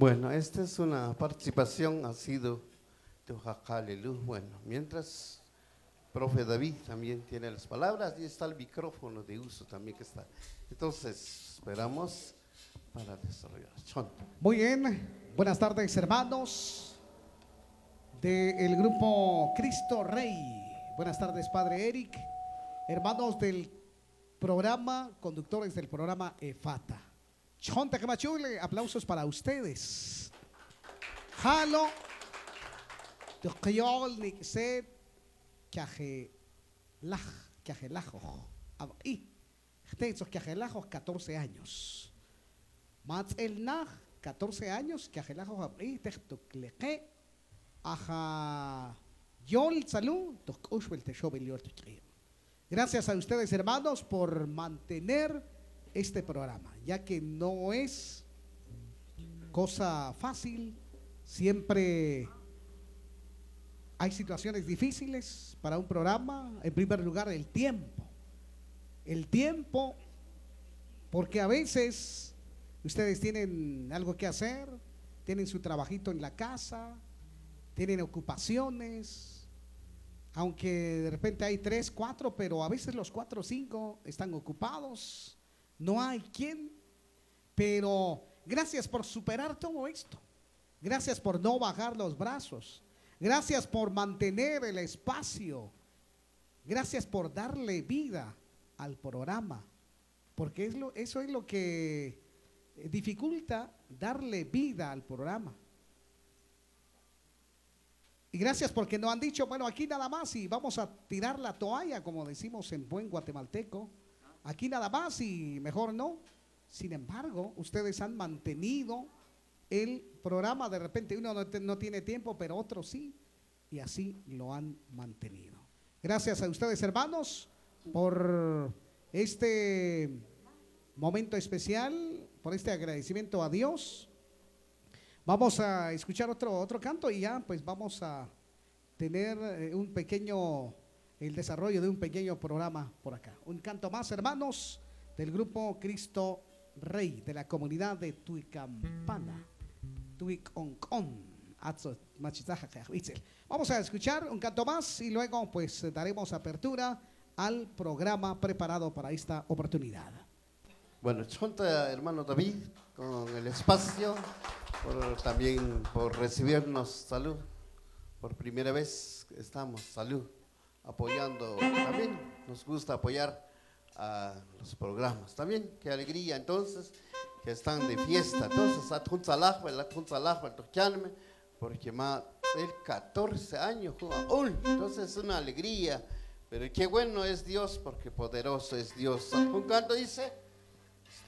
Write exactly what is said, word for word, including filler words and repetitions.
Bueno, esta es una participación, ha sido de Oaxaca-Lelú. Bueno, mientras profe David también tiene las palabras y está el micrófono de uso también que está. Entonces, esperamos para desarrollar. Chon. Muy bien, buenas tardes hermanos del grupo Cristo Rey. Buenas tardes Padre Eric, hermanos del programa, conductores del programa EFATA. Chon Tacamachule, aplausos para ustedes. Halo, Tucayol, Nixet, Caje Laj, Caje Lajo, y Tetzos Caje Lajo, catorce años. Mats el Naj, catorce años, que ajelajo abri, tehtukleque, aja yol salud, tokushwel teshobel yor tukri. Gracias a ustedes, hermanos, por mantener este programa, ya que no es cosa fácil, siempre hay situaciones difíciles para un programa. En primer lugar, el tiempo. El tiempo, porque a veces ustedes tienen algo que hacer, tienen su trabajito en la casa, tienen ocupaciones, aunque de repente hay tres, cuatro, pero a veces los cuatro o cinco están ocupados, no hay quien. Pero gracias por superar todo esto, gracias por no bajar los brazos, gracias por mantener el espacio, gracias por darle vida al programa, porque es lo, eso es lo que dificulta darle vida al programa. Y gracias porque no han dicho, bueno, aquí nada más y vamos a tirar la toalla, como decimos en buen guatemalteco, aquí nada más y mejor no. Sin embargo, ustedes han mantenido el programa. De repente uno no, no tiene tiempo, pero otro sí, y así lo han mantenido. Gracias a ustedes, hermanos, por este momento especial, por este agradecimiento a Dios. Vamos a escuchar otro, otro canto y ya pues vamos a tener un pequeño, el desarrollo de un pequeño programa por acá. Un canto más, hermanos, del grupo Cristo Rey, de la comunidad de Tuicampana, Tuiconcon. Vamos a escuchar un canto más y luego pues daremos apertura al programa preparado para esta oportunidad. Bueno, chonta hermano David con el espacio, por, también por recibirnos. Salud, por primera vez estamos, salud, apoyando, también nos gusta apoyar a los programas, también, qué alegría entonces, que están de fiesta, entonces, porque más el catorce años, entonces es una alegría, pero qué bueno es Dios, porque poderoso es Dios. Un canto dice...